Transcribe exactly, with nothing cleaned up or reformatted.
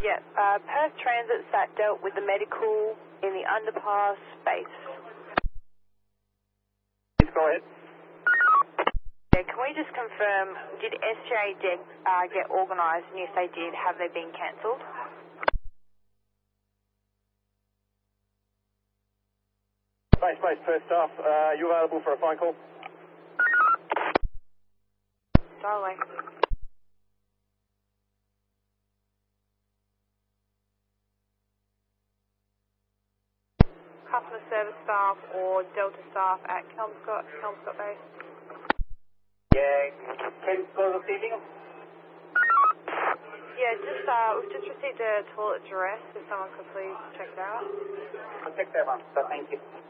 Yeah, uh, Perth Transit that dealt with the medical in the underpass space. Please go ahead. Yeah, can we just confirm, did S J get, uh, get organised, and if they did, have they been cancelled? Base, base, Perth staff, uh, you available for a phone call? Dial away. Customer service staff or Delta staff at Kelmscott, Kelmscott Base. Yeah, Kelmscott receiving? Yeah, just, uh, we've just received a toilet duress, if someone could please check it out. I'll check that one, so thank you.